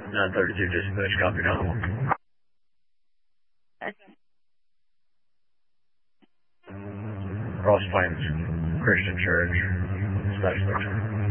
932 dispatch, copy now. Cross Plains Christian Church, dispatch 13.